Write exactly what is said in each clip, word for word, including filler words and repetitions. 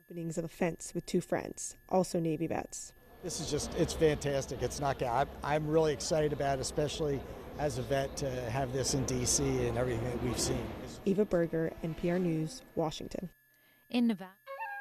openings of a fence with two friends, also Navy vets. This is just, it's fantastic. It's not, I'm, I'm really excited about it, especially as a vet, to have this in D C and everything that we've seen. Eva Berger, N P R News, Washington. In Nevada.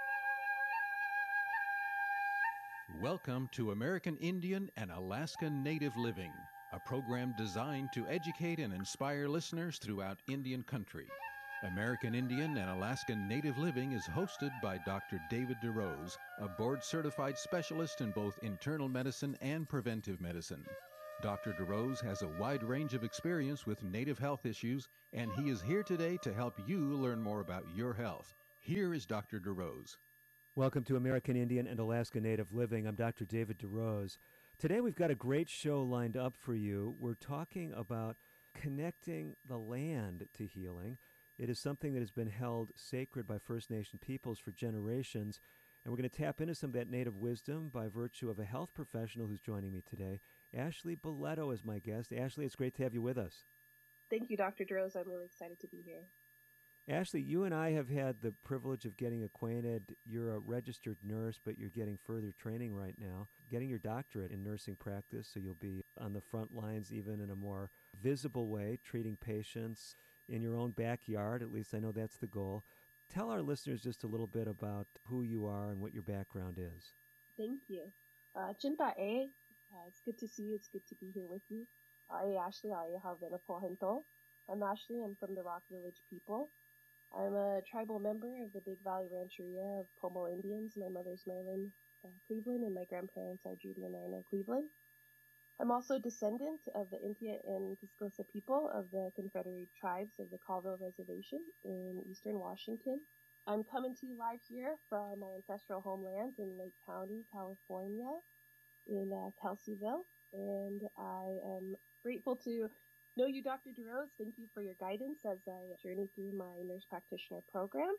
Welcome to American Indian and Alaska Native Living, a program designed to educate and inspire listeners throughout Indian country. American Indian and Alaska Native Living is hosted by Doctor David DeRose, a board-certified specialist in both internal medicine and preventive medicine. Doctor DeRose has a wide range of experience with Native health issues, and he is here today to help you learn more about your health. Here is Doctor DeRose. Welcome to American Indian and Alaska Native Living. I'm Doctor David DeRose. Today we've got a great show lined up for you. We're talking about connecting the land to healing. It is something that has been held sacred by First Nation peoples for generations, and we're going to tap into some of that Native wisdom by virtue of a health professional who's joining me today. Ashley Boletto is my guest. Ashley, it's great to have you with us. Thank you, Doctor DeRose. I'm really excited to be here. Ashley, you and I have had the privilege of getting acquainted. You're a registered nurse, but you're getting further training right now, getting your doctorate in nursing practice, so you'll be on the front lines even in a more visible way, treating patients in your own backyard. At least I know that's the goal. Tell our listeners just a little bit about who you are and what your background is. Thank you. Uh, Chinta A, uh, it's good to see you. It's good to be here with you. I Ashley, I have Venapohento. I'm Ashley. I'm from the Rock Village people. I'm a tribal member of the Big Valley Rancheria of Pomo Indians. My mother's Marilyn uh, Cleveland, and my grandparents are Judy and Arno Cleveland. I'm also a descendant of the Intia and Kiscosa people of the Confederate Tribes of the Colville Reservation in eastern Washington. I'm coming to you live here from my ancestral homeland in Lake County, California, in uh, Kelseyville, and I am grateful to know you, Doctor DeRose. Thank you for your guidance as I journey through my nurse practitioner program.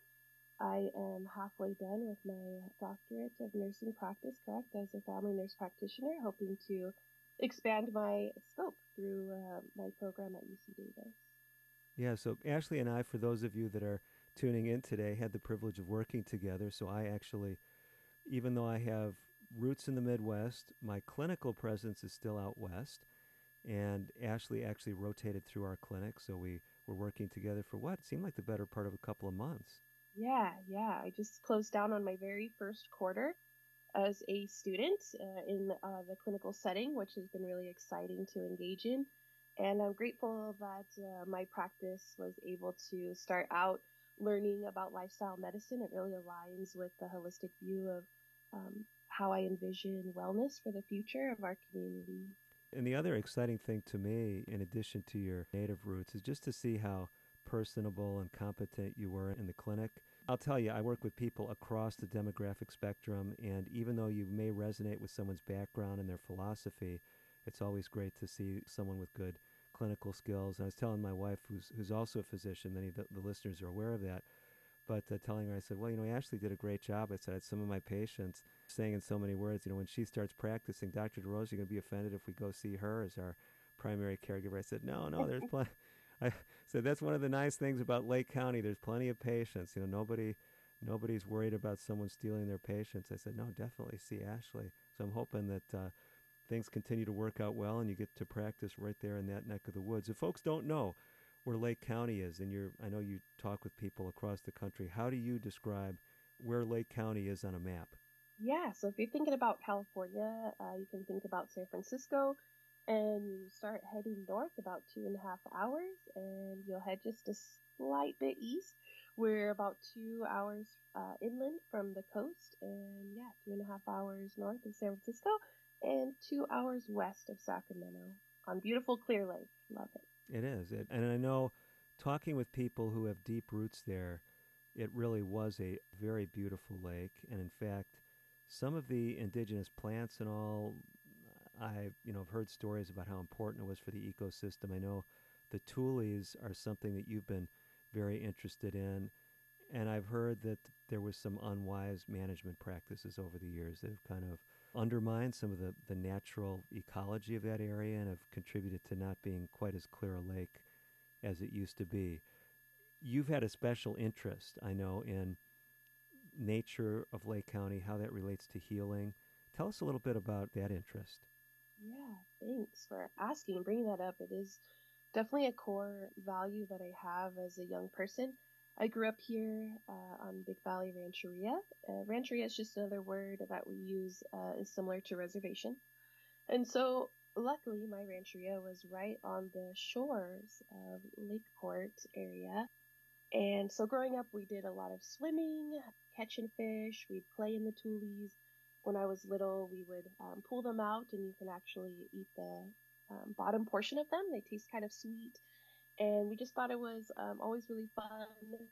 I am halfway done with my doctorate of nursing practice, correct, as a family nurse practitioner, hoping to expand my scope through uh, my program at U C Davis. Yeah, so Ashley and I, for those of you that are tuning in today, had the privilege of working together. So I actually, even though I have roots in the Midwest, my clinical presence is still out west. And Ashley actually rotated through our clinic, so we were working together for what seemed like the better part of a couple of months. Yeah, yeah. I just closed down on my very first quarter as a student uh, in uh, the clinical setting, which has been really exciting to engage in. And I'm grateful that uh, my practice was able to start out learning about lifestyle medicine. It really aligns with the holistic view of um, how I envision wellness for the future of our community. And the other exciting thing to me, in addition to your native roots, is just to see how personable and competent you were in the clinic. I'll tell you, I work with people across the demographic spectrum, and even though you may resonate with someone's background and their philosophy, it's always great to see someone with good clinical skills. And I was telling my wife, who's who's also a physician, many of the, the listeners are aware of that, but uh, telling her, I said, well, you know, Ashley did a great job. I said, I had some of my patients saying in so many words, you know, when she starts practicing, Doctor DeRose, you're going to be offended if we go see her as our primary caregiver. I said, no, no, there's plenty. I said, that's one of the nice things about Lake County. There's plenty of patients. You know, nobody, nobody's worried about someone stealing their patients. I said, no, definitely see Ashley. So I'm hoping that uh, things continue to work out well and you get to practice right there in that neck of the woods. If folks don't know where Lake County is, and you're, I know you talk with people across the country, how do you describe where Lake County is on a map? Yeah, so if you're thinking about California, uh, you can think about San Francisco, and you start heading north about two and a half hours, and you'll head just a slight bit east. We're about two hours uh, inland from the coast, and yeah, two and a half hours north of San Francisco, and two hours west of Sacramento on beautiful Clear Lake. Love it. It is. It, and I know, talking with people who have deep roots there, it really was a very beautiful lake. And in fact, some of the indigenous plants and all, I you know, have heard stories about how important it was for the ecosystem. I know the tules are something that you've been very interested in. And I've heard that there was some unwise management practices over the years that have kind of undermined some of the, the natural ecology of that area and have contributed to not being quite as clear a lake as it used to be. You've had a special interest, I know, in nature of Lake County, how that relates to healing. Tell us a little bit about that interest. Yeah, thanks for asking and bringing that up. It is definitely a core value that I have as a young person. I grew up here uh, on Big Valley Rancheria. Uh, rancheria is just another word that we use, uh, is similar to reservation. And so, luckily, my rancheria was right on the shores of Lakeport area. And so, growing up, we did a lot of swimming, catching fish. We'd play in the tules. When I was little, we would um, pull them out, and you can actually eat the um, bottom portion of them. They taste kind of sweet. And we just thought it was um, always really fun,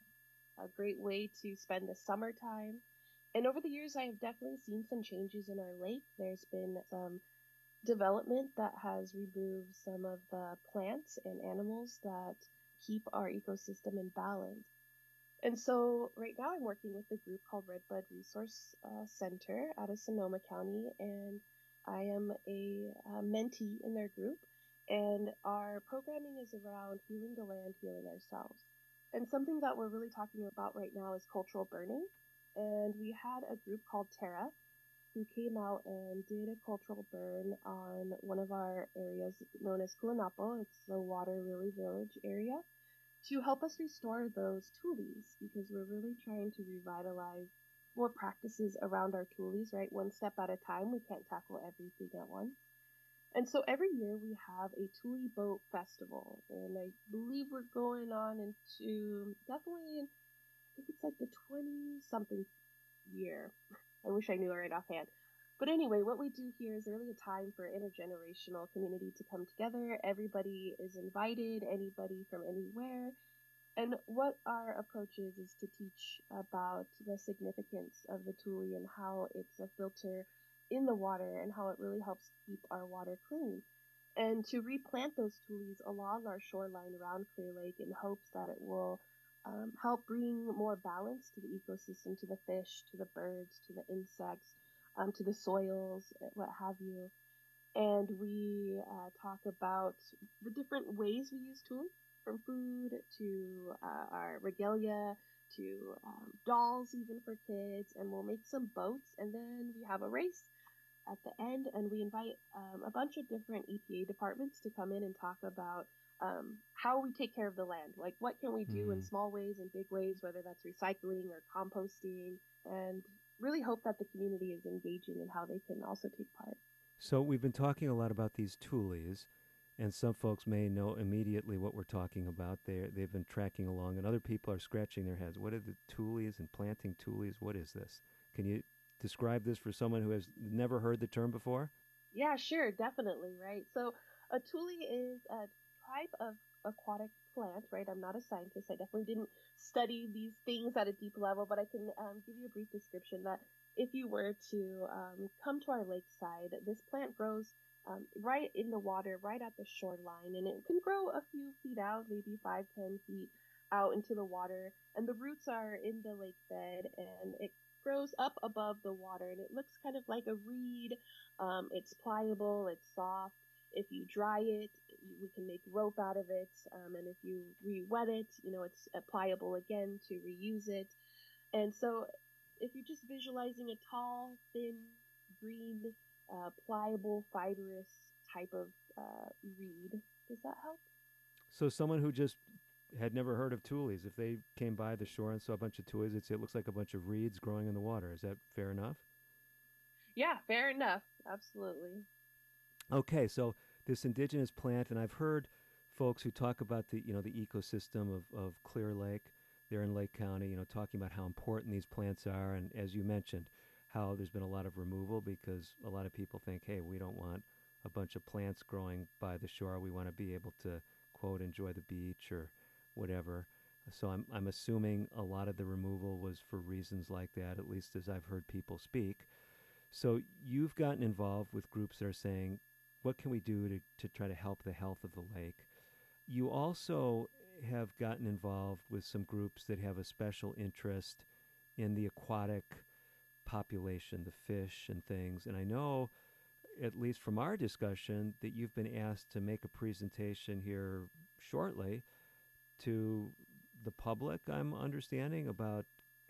a great way to spend the summertime. And over the years, I have definitely seen some changes in our lake. There's been some development that has removed some of the plants and animals that keep our ecosystem in balance. And so right now I'm working with a group called Redbud Resource uh, Center out of Sonoma County, and I am a, uh mentee in their group. And our programming is around healing the land, healing ourselves. And something that we're really talking about right now is cultural burning. And we had a group called Terra who came out and did a cultural burn on one of our areas known as Kulanapo. It's the Water Lily Village area, to help us restore those tules, because we're really trying to revitalize more practices around our tules, right? One step at a time. We can't tackle everything at once. And so every year we have a Tule Boat Festival, and I believe we're going on into definitely, I think it's like the twenty-something year. I wish I knew it right offhand. But anyway, what we do here is really a time for intergenerational community to come together. Everybody is invited, anybody from anywhere. And what our approach is, is to teach about the significance of the tule and how it's a filter in the water and how it really helps keep our water clean. And to replant those tules along our shoreline around Clear Lake in hopes that it will um, help bring more balance to the ecosystem, to the fish, to the birds, to the insects, um, to the soils, what have you. And we uh, talk about the different ways we use tules, from food to uh, our regalia to um, dolls, even for kids. And we'll make some boats, and then we have a race at the end, and we invite um, a bunch of different E P A departments to come in and talk about um, how we take care of the land. Like, what can we do mm. in small ways and big ways, whether that's recycling or composting, and really hope that the community is engaging in how they can also take part. So we've been talking a lot about these tules, and some folks may know immediately what we're talking about. They're, they've been tracking along, and other people are scratching their heads. What are the tules and planting tules? What is this? Can you describe this for someone who has never heard the term before? Yeah, sure, definitely, right? So a tule is a type of aquatic plant, right? I'm not a scientist. I definitely didn't study these things at a deep level, but I can um, give you a brief description that if you were to um, come to our lakeside, this plant grows um, right in the water, right at the shoreline, and it can grow a few feet out, maybe five, ten feet out into the water, and the roots are in the lake bed, and it grows up above the water, and it looks kind of like a reed. Um, it's pliable, it's soft. If you dry it, we can make rope out of it, um, and if you re-wet it, you know, it's uh, pliable again to reuse it. And so if you're just visualizing a tall, thin, green, uh, pliable, fibrous type of uh, reed, does that help? So someone who just had never heard of tules, if they came by the shore and saw a bunch of tules, they'd say it looks like a bunch of reeds growing in the water. Is that fair enough? Yeah, fair enough. Absolutely. Okay, so this indigenous plant, and I've heard folks who talk about the, you know, the ecosystem of, of Clear Lake there in Lake County, you know, talking about how important these plants are, and as you mentioned, how there's been a lot of removal because a lot of people think, hey, we don't want a bunch of plants growing by the shore. We want to be able to, quote, enjoy the beach or whatever. So I'm I'm assuming a lot of the removal was for reasons like that, at least as I've heard people speak. So you've gotten involved with groups that are saying, what can we do to, to try to help the health of the lake? You also have gotten involved with some groups that have a special interest in the aquatic population, the fish and things. And I know, at least from our discussion, that you've been asked to make a presentation here shortly to the public, I'm understanding, about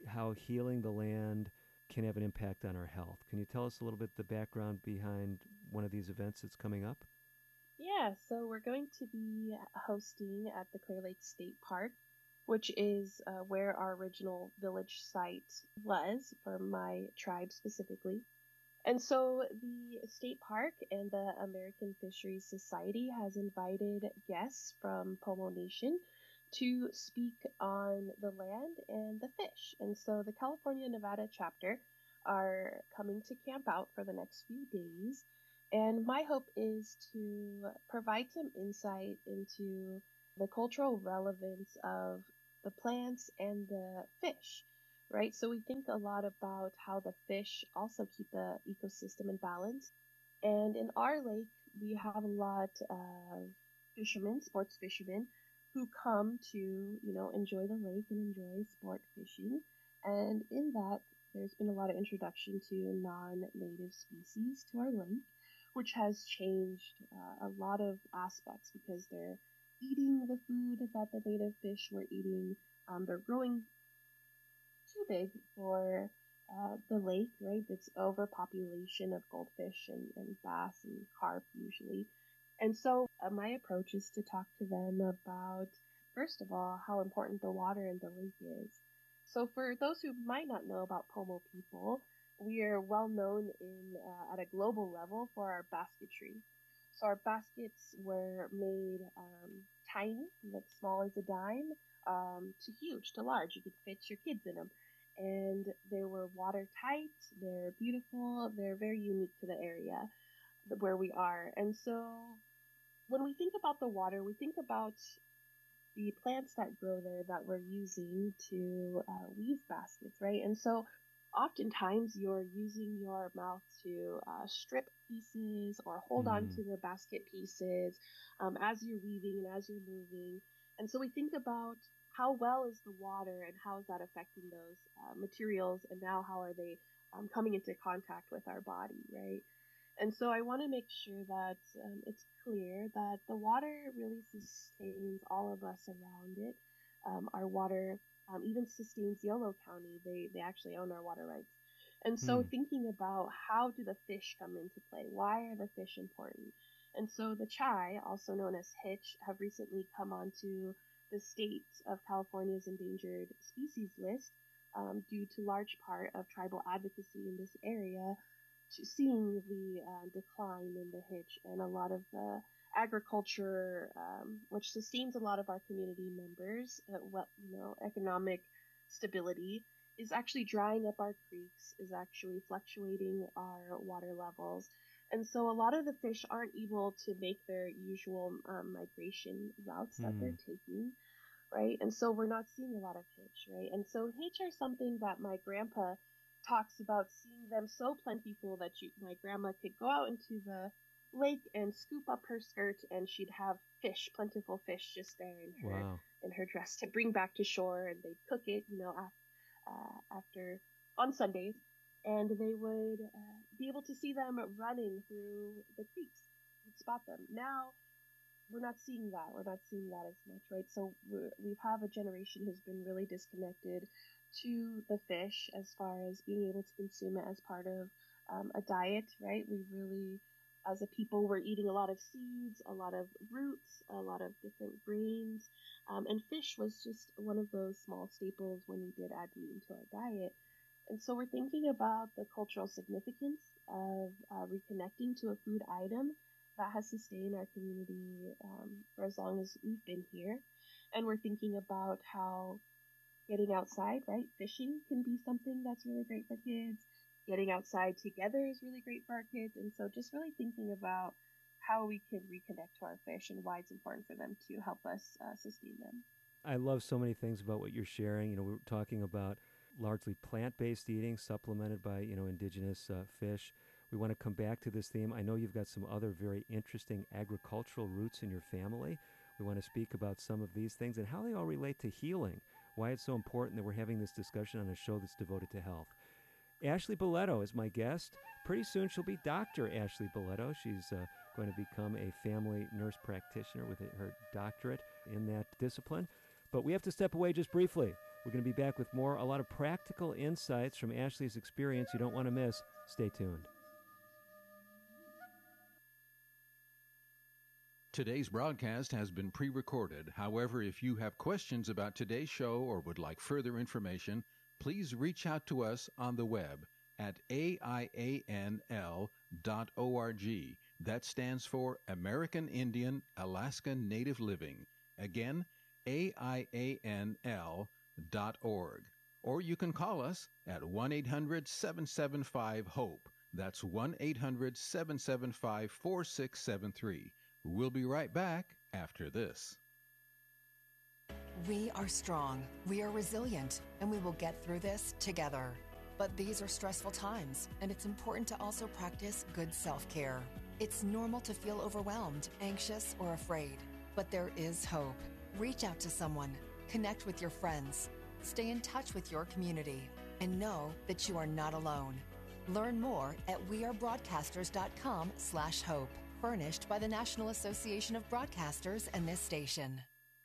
how healing the land can have an impact on our health. Can you tell us a little bit the background behind one of these events that's coming up? Yeah, so we're going to be hosting at the Clear Lake State Park, which is uh, where our original village site was for my tribe specifically. And so the state park and the American Fisheries Society has invited guests from Pomo Nation to speak on the land and the fish. And so the California Nevada chapter are coming to camp out for the next few days. And my hope is to provide some insight into the cultural relevance of the plants and the fish, right? So we think a lot about how the fish also keep the ecosystem in balance. And in our lake, we have a lot of fishermen, sports fishermen, who come to, you know, enjoy the lake and enjoy sport fishing. And in that, there's been a lot of introduction to non-native species to our lake, which has changed uh, a lot of aspects because they're eating the food that the native fish were eating. Um, they're growing too big for uh, the lake, right? It's overpopulation of goldfish and, and bass and carp usually. And so uh, my approach is to talk to them about, first of all, how important the water in the lake is. So for those who might not know about Pomo people, we are well known in uh, at a global level for our basketry. So our baskets were made um, tiny, like small as a dime, um, to huge, to large. You could fit your kids in them. And they were watertight, they're beautiful, they're very unique to the area where we are. And so when we think about the water, we think about the plants that grow there that we're using to uh, weave baskets, right? And so oftentimes you're using your mouth to uh, strip pieces or hold on Mm. to the basket pieces um, as you're weaving and as you're moving. And so we think about how well is the water and how is that affecting those uh, materials, and now how are they um, coming into contact with our body, right? And so I want to make sure that um, it's clear that the water really sustains all of us around it. Um, our water um, even sustains Yolo County. They they actually own our water rights. And so Mm. thinking about how do the fish come into play? Why are the fish important? And so the chai, also known as hitch, have recently come onto the state of California's endangered species list um, due to large part of tribal advocacy in this area, to seeing the uh, decline in the hitch and a lot of the agriculture, um, which sustains a lot of our community members, uh, what you know, economic stability, is actually drying up our creeks, is actually fluctuating our water levels. And so a lot of the fish aren't able to make their usual um, migration routes that they're Mm. taking, right? And so we're not seeing a lot of hitch, right? And so hitch are something that my grandpa talks about, seeing them so plentiful that you, my grandma could go out into the lake and scoop up her skirt and she'd have fish, plentiful fish just there in her Wow. in her dress to bring back to shore, and they'd cook it, you know, af- uh, after on Sundays, and they would uh, be able to see them running through the creeks. You'd spot them. Now we're not seeing that. We're not seeing that as much, right? So we're, we have a generation who's been really disconnected to the fish as far as being able to consume it as part of um, a diet, right? We really, as a people, we're eating a lot of seeds, a lot of roots, a lot of different grains, um, and fish was just one of those small staples when we did add meat into our diet. And so we're thinking about the cultural significance of uh, reconnecting to a food item that has sustained our community um, for as long as we've been here. And we're thinking about how getting outside, right? Fishing can be something that's really great for kids. Getting outside together is really great for our kids. And so just really thinking about how we can reconnect to our fish and why it's important for them to help us uh, sustain them. I love so many things about what you're sharing. You know, we were talking about largely plant-based eating supplemented by, you know, indigenous uh, fish. We want to come back to this theme. I know you've got some other very interesting agricultural roots in your family. We want to speak about some of these things and how they all relate to healing, why it's so important that we're having this discussion on a show that's devoted to health. Ashley Boletto is my guest. Pretty soon she'll be Doctor Ashley Boletto. She's uh, going to become a family nurse practitioner with her doctorate in that discipline. But we have to step away just briefly. We're going to be back with more, a lot of practical insights from Ashley's experience you don't want to miss. Stay tuned. Today's broadcast has been pre-recorded. However, if you have questions about today's show or would like further information, please reach out to us on the web at A I A N L dot org. That stands for American Indian Alaska Native Living. Again, A I A N L dot org. Or you can call us at one eight hundred seven seven five HOPE. That's one eight hundred seven seven five four six seven three. We'll be right back after this. We are strong, we are resilient, and we will get through this together. But these are stressful times, and it's important to also practice good self-care. It's normal to feel overwhelmed, anxious, or afraid, but there is hope. Reach out to someone, connect with your friends, stay in touch with your community, and know that you are not alone. Learn more at wearebroadcasters.com slash hope. Furnished by the National Association of Broadcasters and this station.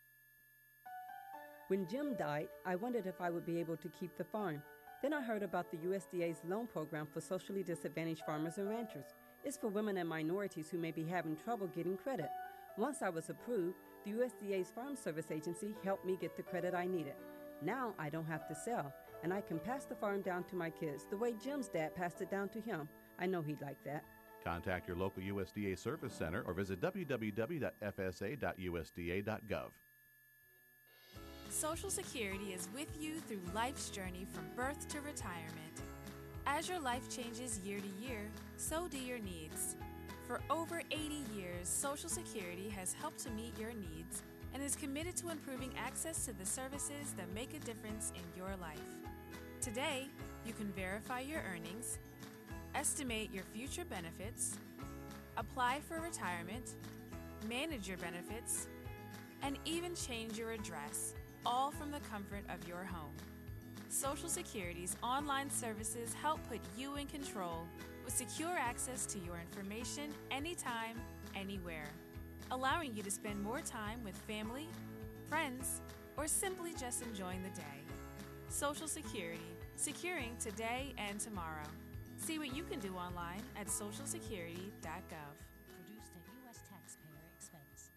When Jim died, I wondered if I would be able to keep the farm. Then I heard about the U S D A's loan program for socially disadvantaged farmers and ranchers. It's for women and minorities who may be having trouble getting credit. Once I was approved, the U S D A's Farm Service Agency helped me get the credit I needed. Now I don't have to sell, and I can pass the farm down to my kids the way Jim's dad passed it down to him. I know he'd like that. Contact your local U S D A Service Center or visit w w w dot f s a dot u s d a dot gov. Social Security is with you through life's journey from birth to retirement. As your life changes year to year, so do your needs. For over eighty years, Social Security has helped to meet your needs and is committed to improving access to the services that make a difference in your life. Today, you can verify your earnings, estimate your future benefits, apply for retirement, manage your benefits, and even change your address, all from the comfort of your home. Social Security's online services help put you in control with secure access to your information anytime, anywhere, allowing you to spend more time with family, friends, or simply just enjoying the day. Social Security, securing today and tomorrow. See what you can do online at social security dot gov. Produced at U S taxpayer expense.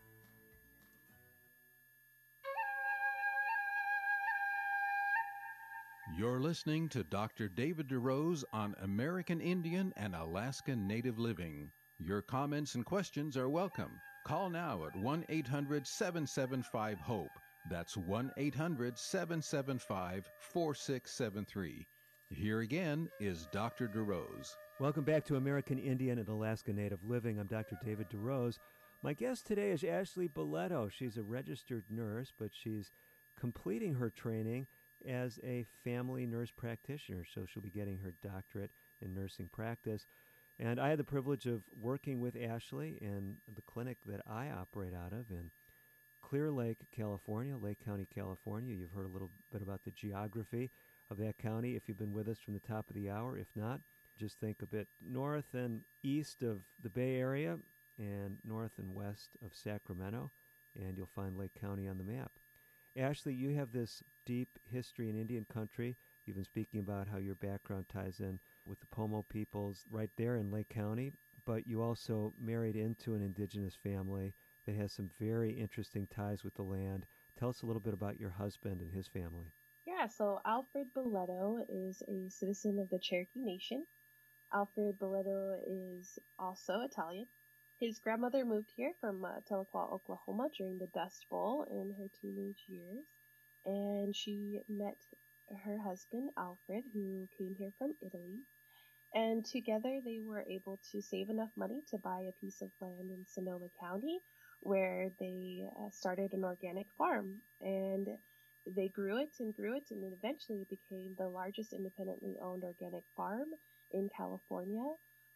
You're listening to Doctor David DeRose on American Indian and Alaska Native Living. Your comments and questions are welcome. Call now at one eight hundred seven seven five HOPE. That's one eight hundred seven seven five four six seven three. Here again is Doctor DeRose. Welcome back to American Indian and Alaska Native Living. I'm Doctor David DeRose. My guest today is Ashley Boletto. She's a registered nurse, but she's completing her training as a family nurse practitioner, so she'll be getting her doctorate in nursing practice. And I had the privilege of working with Ashley in the clinic that I operate out of in Clear Lake, California, Lake County, California. You've heard a little bit about the geography of that county if you've been with us from the top of the hour. If not, just think a bit north and east of the Bay Area and north and west of Sacramento, and you'll find Lake County on the map. Ashley, you have this deep history in Indian country. You've been speaking about how your background ties in with the Pomo peoples right there in Lake County, but you also married into an indigenous family that has some very interesting ties with the land. Tell us a little bit about your husband and his family. Yeah, so Alfred Boletto is a citizen of the Cherokee Nation. Alfred Boletto is also Italian. His grandmother moved here from uh, Tahlequah, Oklahoma during the Dust Bowl in her teenage years, and she met her husband, Alfred, who came here from Italy. And together they were able to save enough money to buy a piece of land in Sonoma County where they uh, started an organic farm. And they grew it and grew it, and it eventually became the largest independently owned organic farm in California,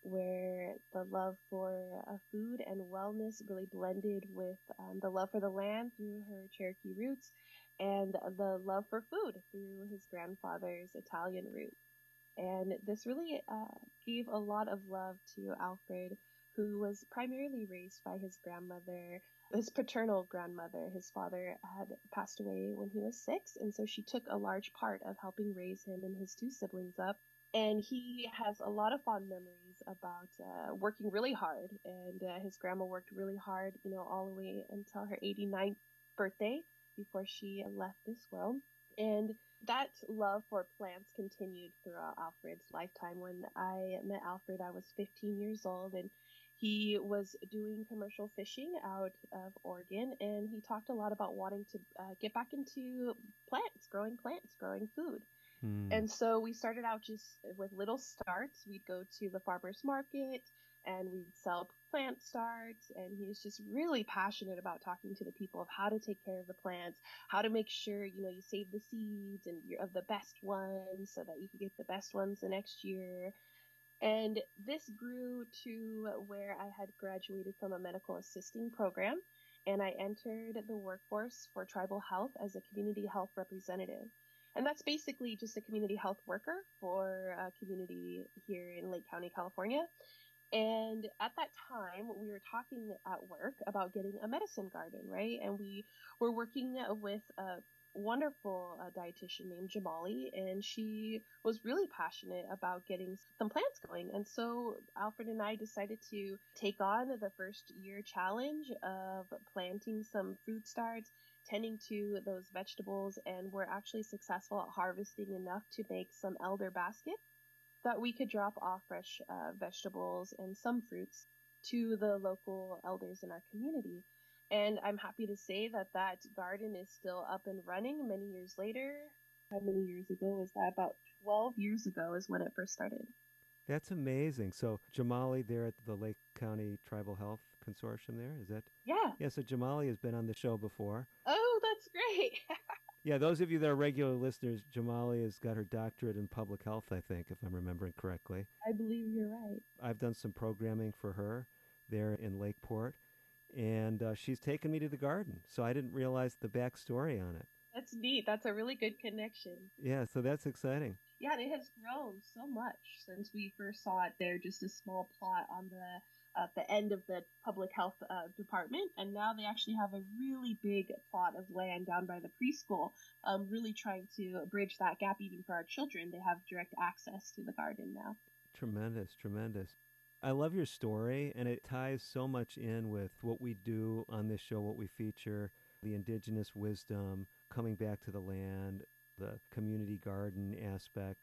where the love for uh, food and wellness really blended with um, the love for the land through her Cherokee roots and the love for food through his grandfather's Italian roots. And this really uh, gave a lot of love to Alfred, who was primarily raised by his grandmother his paternal grandmother, his father had passed away when he was six, and so she took a large part of helping raise him and his two siblings up. And he has a lot of fond memories about uh, working really hard, and uh, his grandma worked really hard, you know, all the way until her eighty-ninth birthday before she left this world. And that love for plants continued throughout Alfred's lifetime. When I met Alfred, I was fifteen years old, and he was doing commercial fishing out of Oregon, and he talked a lot about wanting to uh, get back into plants, growing plants, growing food. Hmm. And so we started out just with little starts. We'd go to the farmer's market and we'd sell plant starts. And he was just really passionate about talking to the people of how to take care of the plants, how to make sure, you know, you save the seeds and you're of the best ones so that you can get the best ones the next year. And this grew to where I had graduated from a medical assisting program, and I entered the workforce for tribal health as a community health representative. And that's basically just a community health worker for a community here in Lake County, California. And at that time, we were talking at work about getting a medicine garden, right? And we were working with a wonderful uh, dietitian named Jamali, and she was really passionate about getting some plants going. And so Alfred and I decided to take on the first year challenge of planting some food starts, tending to those vegetables, and we're actually successful at harvesting enough to make some elder baskets that we could drop off fresh uh, vegetables and some fruits to the local elders in our community. And I'm happy to say that that garden is still up and running many years later. How many years ago was that? About twelve years ago is when it first started. That's amazing. So Jamali there at the Lake County Tribal Health Consortium there, is that? Yeah. Yeah, so Jamali has been on the show before. Oh, that's great. Yeah, those of you that are regular listeners, Jamali has got her doctorate in public health, I think, if I'm remembering correctly. I believe you're right. I've done some programming for her there in Lakeport, and uh, she's taken me to the garden, so I didn't realize the backstory on it. That's neat. That's a really good connection. Yeah, so that's exciting. Yeah, and it has grown so much since we first saw it there, just a small plot on the at the end of the public health uh, department, and now they actually have a really big plot of land down by the preschool, um, really trying to bridge that gap even for our children. They have direct access to the garden now. Tremendous, tremendous. I love your story, and it ties so much in with what we do on this show, what we feature, the indigenous wisdom, coming back to the land, the community garden aspect.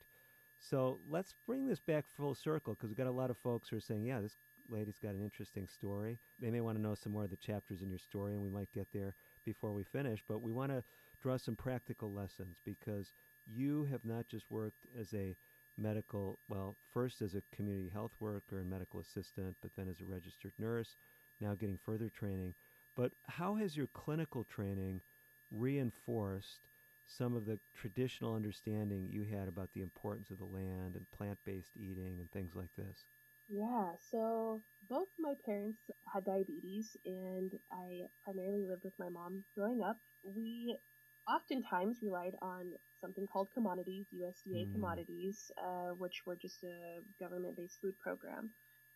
So let's bring this back full circle, because we've got a lot of folks who are saying, yeah, this lady's got an interesting story. They may want to know some more of the chapters in your story, and we might get there before we finish, but we want to draw some practical lessons, because you have not just worked as a medical, well, first as a community health worker and medical assistant, but then as a registered nurse, now getting further training. But how has your clinical training reinforced some of the traditional understanding you had about the importance of the land and plant-based eating and things like this? Yeah, so both my parents had diabetes, and I primarily lived with my mom growing up. We oftentimes relied on something called commodities, U S D A mm. commodities, uh, which were just a government-based food program.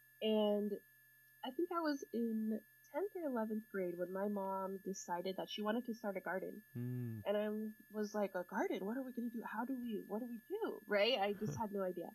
And I think I was in tenth or eleventh grade when my mom decided that she wanted to start a garden. Mm. And I was like, a garden? What are we going to do? How do we, what do we do? Right? I just had no idea.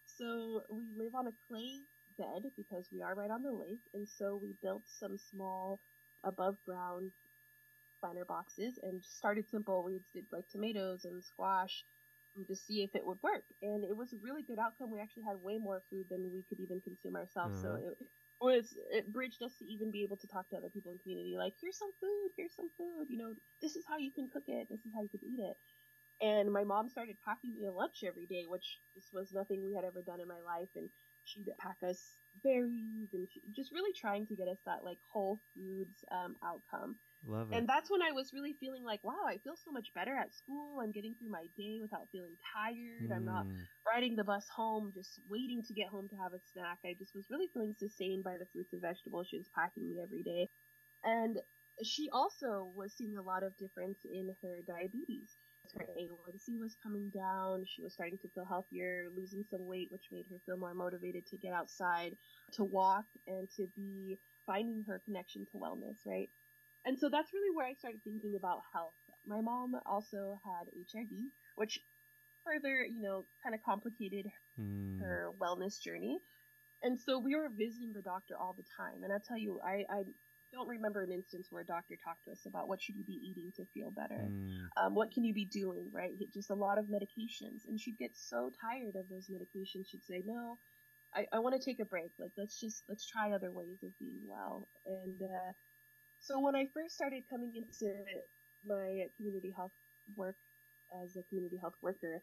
So we live on a clay bed because we are right on the lake. And so we built some small above ground planter boxes and started simple. We did like tomatoes and squash to see if it would work. And it was a really good outcome. We actually had way more food than we could even consume ourselves. Uh-huh. So it was, it bridged us to even be able to talk to other people in the community. Like, here's some food, here's some food, you know, this is how you can cook it. This is how you can eat it. And my mom started packing me a lunch every day, which this was nothing we had ever done in my life. And she'd pack us berries and she, just really trying to get us that like whole foods um, outcome. Love it. And that's when I was really feeling like, wow, I feel so much better at school. I'm getting through my day without feeling tired. Mm. I'm not riding the bus home, just waiting to get home to have a snack. I just was really feeling sustained by the fruits and vegetables she was packing me every day. And she also was seeing a lot of difference in her diabetes. Her A one C was coming down. She was starting to feel healthier, losing some weight, which made her feel more motivated to get outside, to walk, and to be finding her connection to wellness, right? And so that's really where I started thinking about health. My mom also had H I V, which further, you know, kind of complicated Mm. her wellness journey. And so we were visiting the doctor all the time. And I tell you, I, I don't remember an instance where a doctor talked to us about what should you be eating to feel better. Mm. Um, what can you be doing, right? Just a lot of medications. And she'd get so tired of those medications. She'd say, no, I, I want to take a break. Like, let's just, let's try other ways of being well. And uh, so when I first started coming into my community health work as a community health worker,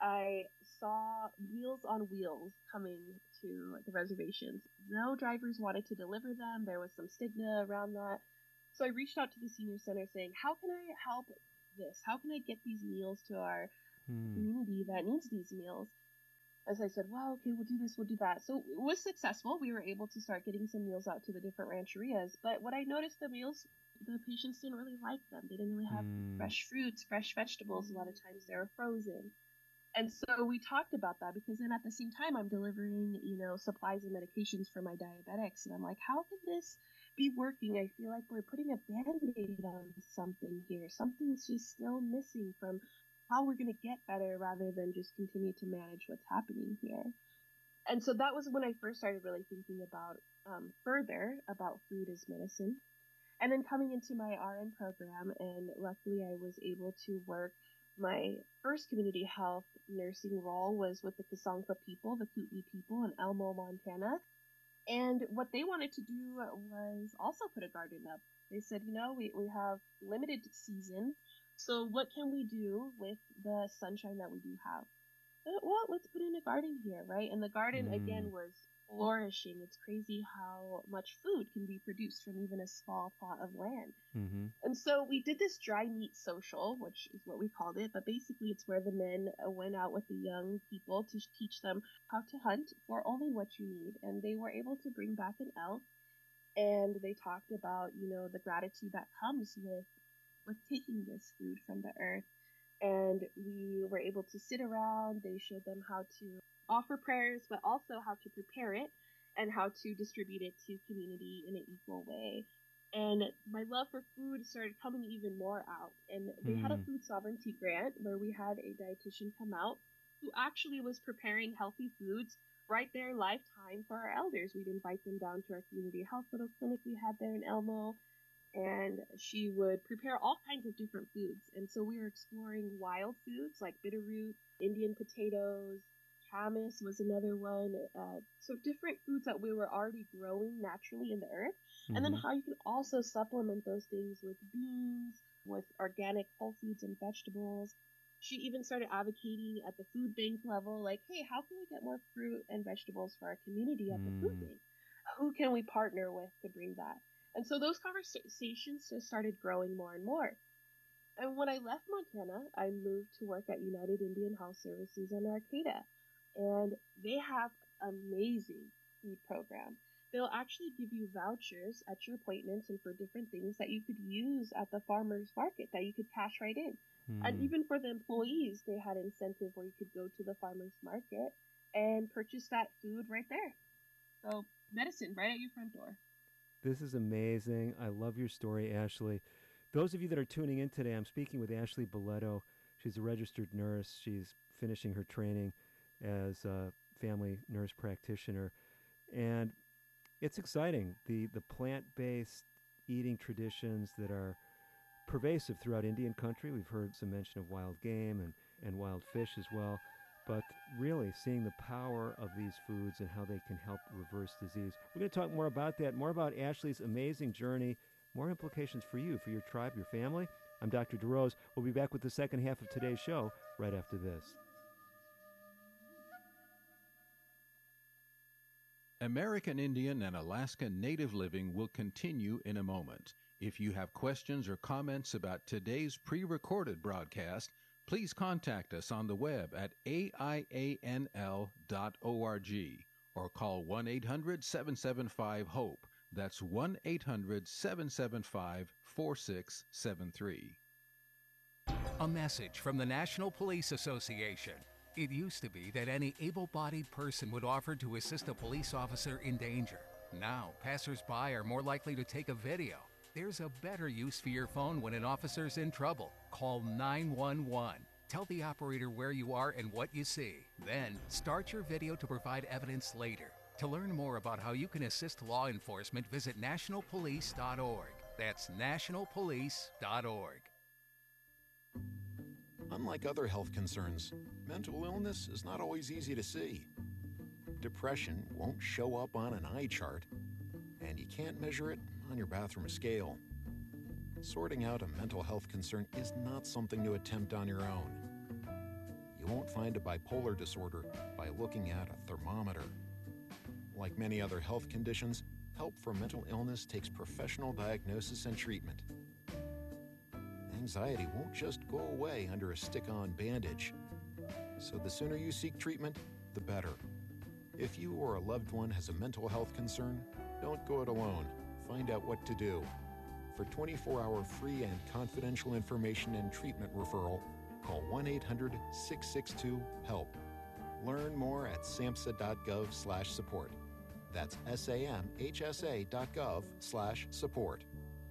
I saw Meals on Wheels coming to the reservations. No drivers wanted to deliver them. There was some stigma around that. So I reached out to the senior center saying, how can I help this? How can I get these meals to our Hmm. community that needs these meals? As I said, well, okay, we'll do this, we'll do that. So it was successful. We were able to start getting some meals out to the different rancherias. But what I noticed, the meals, the patients didn't really like them. They didn't really have Mm. fresh fruits, fresh vegetables. A lot of times they were frozen. And so we talked about that because then at the same time I'm delivering, you know, supplies and medications for my diabetics. And I'm like, how can this be working? I feel like we're putting a band-aid on something here. Something's just still missing from how we're going to get better rather than just continue to manage what's happening here. And so that was when I first started really thinking about um, further about food as medicine. And then coming into my R N program, and luckily I was able to work. My first community health nursing role was with the Kasanka people, the Kootenai people in Elmo, Montana. And what they wanted to do was also put a garden up. They said, you know, we, we have limited seasons, so what can we do with the sunshine that we do have? Well, let's put in a garden here, right? And the garden, Mm. again, was flourishing. It's crazy how much food can be produced from even a small plot of land. Mm-hmm. And so we did this dry meat social, which is what we called it, but basically it's where the men uh, went out with the young people to teach them how to hunt for only what you need. And they were able to bring back an elk, and they talked about, you know, the gratitude that comes with with taking this food from the earth. And we were able to sit around. They showed them how to offer prayers, but also how to prepare it and how to distribute it to community in an equal way. And my love for food started coming even more out. And they had a Mm. food sovereignty grant where we had a dietitian come out who actually was preparing healthy foods right there live time for our elders. We'd invite them down to our community health little clinic we had there in Elmo, and she would prepare all kinds of different foods. And so we were exploring wild foods like bitterroot, Indian potatoes, camas was another one. Uh, so different foods that we were already growing naturally in the earth. Mm-hmm. And then how you can also supplement those things with beans, with organic whole foods and vegetables. She even started advocating at the food bank level, like, hey, how can we get more fruit and vegetables for our community at the food Mm. bank? Who can we partner with to bring that? And so those conversations just started growing more and more. And when I left Montana, I moved to work at United Indian Health Services in Arcata. And they have amazing food program. They'll actually give you vouchers at your appointments and for different things that you could use at the farmer's market that you could cash right in. Mm. And even for the employees, they had incentive where you could go to the farmer's market and purchase that food right there. So medicine right at your front door. This is amazing. I love your story, Ashley. Those of you that are tuning in today, I'm speaking with Ashley Boletto. She's a registered nurse. She's finishing her training as a family nurse practitioner. And it's exciting, the, the plant-based eating traditions that are pervasive throughout Indian country. We've heard some mention of wild game and, and wild fish as well. But really seeing the power of these foods and how they can help reverse disease. We're going to talk more about that, more about Ashley's amazing journey, more implications for you, for your tribe, your family. I'm Doctor DeRose. We'll be back with the second half of today's show right after this. American Indian and Alaska Native Living will continue in a moment. If you have questions or comments about today's pre-recorded broadcast, please contact us on the web at A I A N L dot org or call one eight hundred seven seven five HOPE. That's one eight hundred seven seven five four six seven three. A message from the National Police Association. It used to be that any able-bodied person would offer to assist a police officer in danger. Now, passers-by are more likely to take a video. There's a better use for your phone when an officer's in trouble. Call nine one one. Tell the operator where you are and what you see. Then, start your video to provide evidence later. To learn more about how you can assist law enforcement, visit national police dot org. That's national police dot org. Unlike other health concerns, mental illness is not always easy to see. Depression won't show up on an eye chart, and you can't measure it on your bathroom scale. Sorting out a mental health concern is not something to attempt on your own. You won't find a bipolar disorder by looking at a thermometer. Like many other health conditions, help for mental illness takes professional diagnosis and treatment. Anxiety won't just go away under a stick-on bandage. So the sooner you seek treatment, the better. If you or a loved one has a mental health concern, don't go it alone. Find out what to do. For twenty-four hour free and confidential information and treatment referral, call one eight hundred six six two HELP. Learn more at samhsa dot gov slash support. That's S A M H S A dot gov slash support.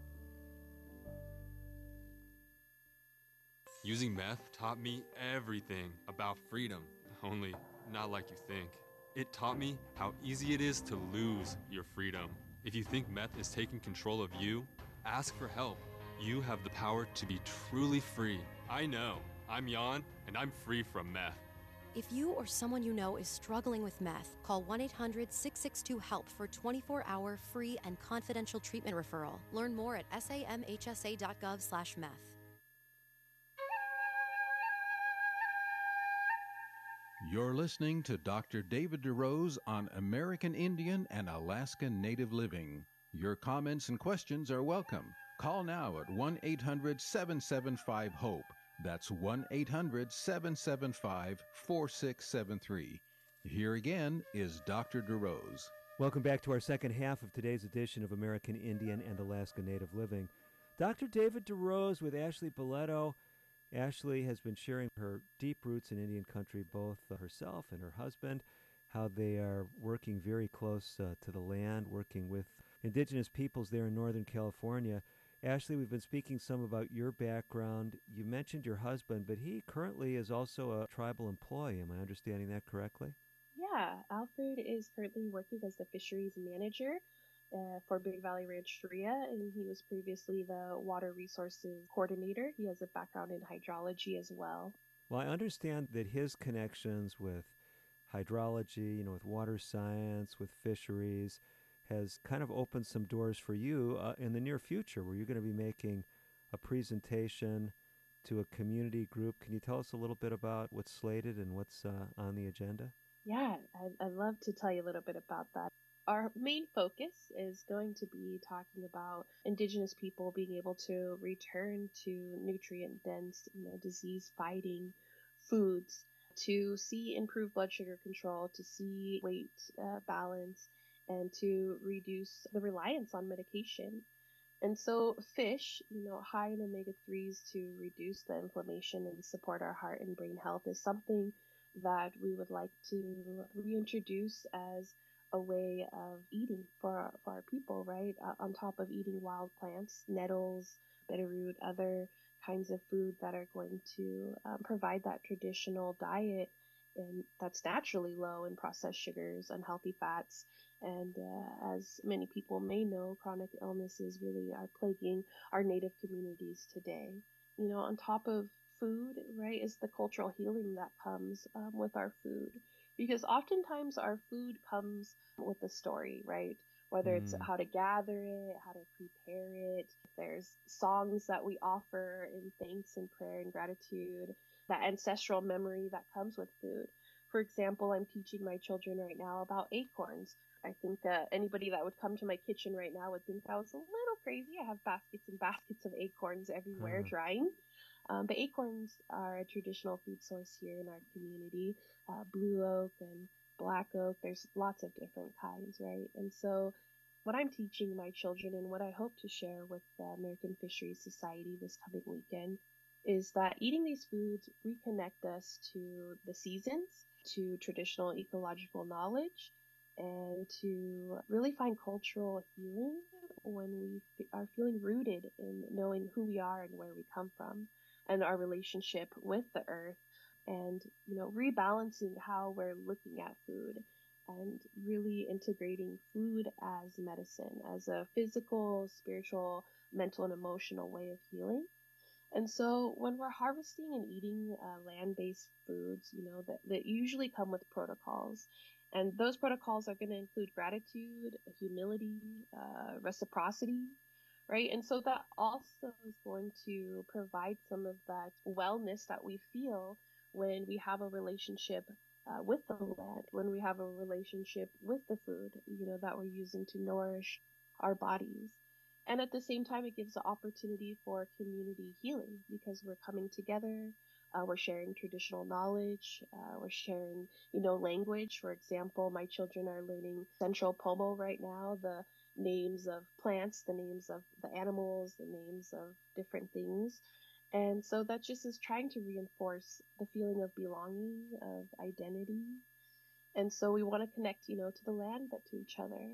Using meth taught me everything about freedom, only not like you think. It taught me how easy it is to lose your freedom. If you think meth is taking control of you, ask for help. You have the power to be truly free. I know. I'm Jan, and I'm free from meth. If you or someone you know is struggling with meth, call one eight hundred six six two HELP for twenty-four hour free and confidential treatment referral. Learn more at S A M H S A dot gov slash meth. You're listening to Doctor David DeRose on American Indian and Alaska Native Living. Your comments and questions are welcome. Call now at one eight hundred seven seven five HOPE. That's one eight hundred seven seven five four six seven three. Here again is Doctor DeRose. Welcome back to our second half of today's edition of American Indian and Alaska Native Living. Doctor David DeRose with Ashley Boletto. Ashley has been sharing her deep roots in Indian country, both uh, herself and her husband, how they are working very close uh, to the land, working with indigenous peoples there in Northern California. Ashley, we've been speaking some about your background. You mentioned your husband, but he currently is also a tribal employee. Am I understanding that correctly? Yeah, Alfred is currently working as the fisheries manager uh, for Big Valley Ranch Sharia, and he was previously the water resources coordinator. He has a background in hydrology as well. Well, I understand that his connections with hydrology, you know, with water science, with fisheries, has kind of opened some doors for you uh, in the near future, where you're going to be making a presentation to a community group. Can you tell us a little bit about what's slated and what's uh, on the agenda? Yeah, I'd, I'd love to tell you a little bit about that. Our main focus is going to be talking about indigenous people being able to return to nutrient-dense, you know, disease-fighting foods, to see improved blood sugar control, to see weight uh, balance, and to reduce the reliance on medication. And so fish, you know, high in omega threes to reduce the inflammation and support our heart and brain health is something that we would like to reintroduce as a way of eating for our, for our people, right? Uh, on top of eating wild plants, nettles, bitterroot, other kinds of food that are going to um, provide that traditional diet and that's naturally low in processed sugars, unhealthy fats. And uh, as many people may know, chronic illnesses really are plaguing our Native communities today. You know, on top of food, right, is the cultural healing that comes um, with our food. Because oftentimes our food comes with a story, right? Whether it's Mm. how to gather it, how to prepare it. There's songs that we offer in thanks and prayer and gratitude, that ancestral memory that comes with food. For example, I'm teaching my children right now about acorns. I think that anybody that would come to my kitchen right now would think I was a little crazy. I have baskets and baskets of acorns everywhere Uh. drying. Um, but acorns are a traditional food source here in our community. Uh, blue oak and black oak, there's lots of different kinds, right? And so what I'm teaching my children and what I hope to share with the American Fisheries Society this coming weekend is that eating these foods reconnect us to the seasons, to traditional ecological knowledge, and to really find cultural healing when we f- are feeling rooted in knowing who we are and where we come from and our relationship with the earth, and, you know, rebalancing how we're looking at food and really integrating food as medicine, as a physical, spiritual, mental, and emotional way of healing. And so when we're harvesting and eating uh, land-based foods, you know, that, that usually come with protocols. And those protocols are going to include gratitude, humility, uh, reciprocity, right? And so that also is going to provide some of that wellness that we feel when we have a relationship uh, with the land, when we have a relationship with the food, you know, that we're using to nourish our bodies. And at the same time, it gives the opportunity for community healing because we're coming together, uh, we're sharing traditional knowledge, uh, we're sharing, you know, language. For example, my children are learning Central Pomo right now, the names of plants, the names of the animals, the names of different things. And so that just is trying to reinforce the feeling of belonging, of identity. And so we want to connect, you know, to the land, but to each other.